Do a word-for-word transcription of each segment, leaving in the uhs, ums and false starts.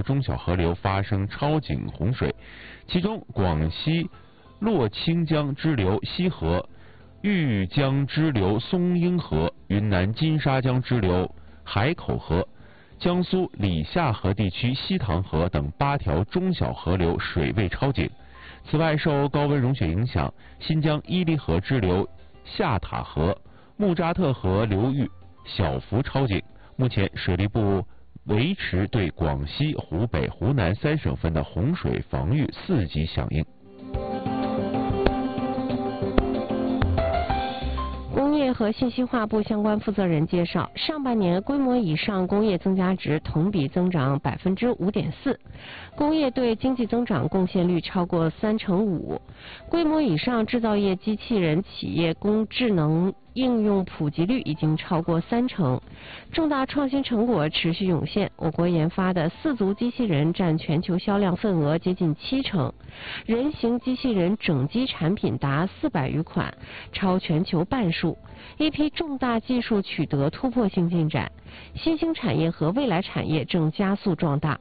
中小河流发生超警洪水，其中广西洛清江支流西河、豫江支流松英河、云南金沙江支流海口河、江苏理夏河地区西塘河等八条中小河流水位超警。此外，受高温融雪影响，新疆伊犁河支流下塔河、木扎特河流域小幅超警。目前，水利部维持对广西、湖北、湖南三省份的洪水防御四级响应。 工业和信息化部相关负责人介绍，上半年规模以上工业增加值同比增长百分之五点四，工业对经济增长贡献率超过三成五。规模以上制造业机器人企业工智能应用普及率已经超过三成，重大创新成果持续涌现。我国研发的四足机器人占全球销量份额接近七成，人形机器人整机产品达四百余款，超全球半数。一批重大技术取得突破性进展，新兴产业和未来产业正加速壮大。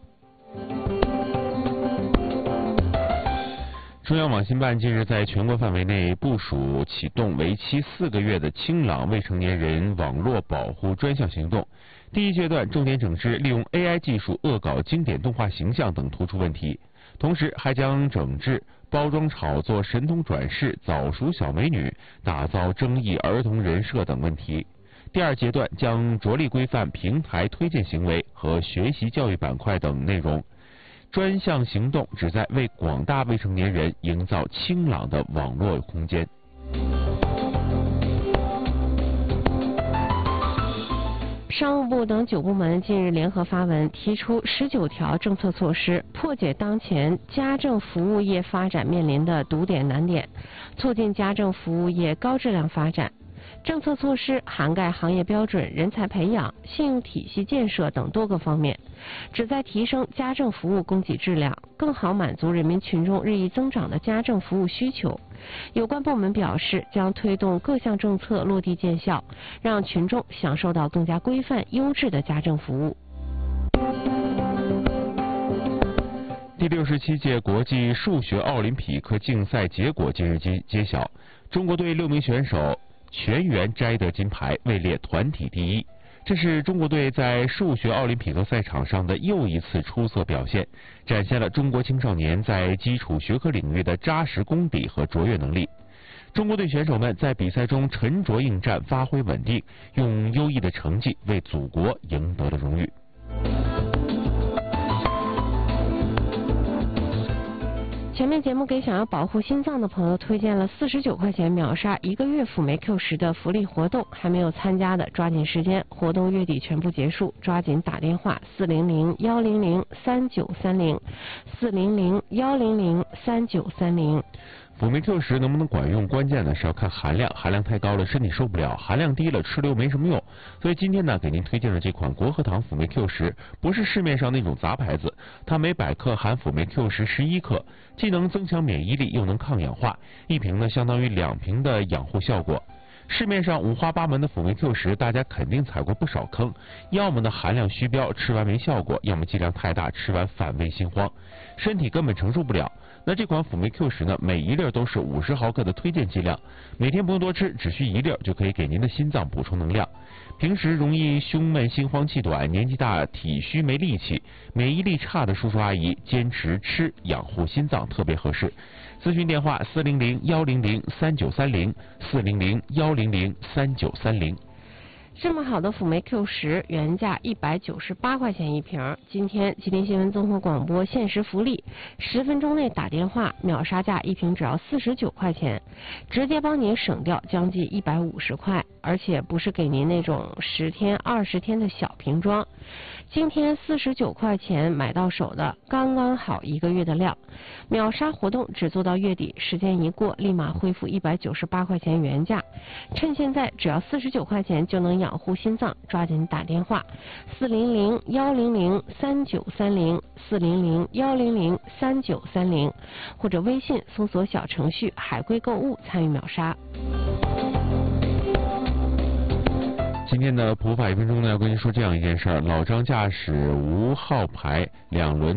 中央网信办近日在全国范围内部署启动为期四个月的清朗未成年人网络保护专项行动。第一阶段重点整治利用 A I 技术恶搞经典动画形象等突出问题，同时还将整治包装炒作神童转世、早熟小美女、打造争议儿童人设等问题。第二阶段将着力规范平台推荐行为和学习教育板块等内容。专项行动旨在为广大未成年人营造清朗的网络空间。 商务部等九部门近日联合发文，提出十九条政策措施，破解当前家政服务业发展面临的堵点难点，促进家政服务业高质量发展。政策措施涵盖行业标准、人才培养、信用体系建设等多个方面，旨在提升家政服务供给质量，更好满足人民群众日益增长的家政服务需求。有关部门表示，将推动各项政策落地见效，让群众享受到更加规范、优质的家政服务。 第六十七届国际数学奥林匹克竞赛结果近日揭揭晓，中国队六名选手全员摘得金牌，位列团体第一。这是中国队在数学奥林匹克赛场上的又一次出色表现，展现了中国青少年在基础学科领域的扎实功底和卓越能力。中国队选手们在比赛中沉着应战，发挥稳定，用优异的成绩为祖国赢得了荣誉。 前面节目给想要保护心脏的朋友推荐了四十九块钱秒杀一个月辅酶 Q 十的福利活动，还没有参加的抓紧时间，活动月底全部结束，抓紧打电话四零零幺零零三九三零四零零幺零零三九三零。 辅酶 Q 十能不能管用，关键呢是要看含量，含量太高了身体受不了，含量低了吃了又没什么用。所以今天呢给您推荐的这款国和堂辅酶 Q 十，不是市面上那种杂牌子，它每百克含辅酶 Q 十十一克，既能增强免疫力，又能抗氧化，一瓶呢相当于两瓶的养护效果。市面上五花八门的辅酶 Q 十，大家肯定踩过不少坑，要么呢含量虚标，吃完没效果，要么剂量太大，吃完反胃心慌，身体根本承受不了。那这款辅酶 Q 十呢，每一粒都是五十毫克的推荐剂量，每天不用多吃，只需一粒就可以给您的心脏补充能量。平时容易胸闷、心慌气短，年纪大体虚没力气，免疫力差的叔叔阿姨，坚持吃养护心脏特别合适。咨询电话四零零幺零零三九三零四零零幺零零三九三零。 这么好的辅酶 Q 十，原价一百九十八块钱一瓶。今天吉林新闻综合广播限时福利，十分钟内打电话，秒杀价一瓶只要四十九块钱，直接帮您省掉将近一百五十块，而且不是给您那种十天、二十天的小瓶装。今天四十九块钱买到手的，刚刚好一个月的量。秒杀活动只做到月底，时间一过，立马恢复一百九十八块钱原价。趁现在，只要四十九块钱就能养护心脏，抓紧打电话四零零幺零零三九三零四零零幺零零三九三零，或者微信搜索小程序海龟购物参与秒杀。 今天的普法一分钟呢，要跟您说这样一件事儿：老张驾驶无号牌两轮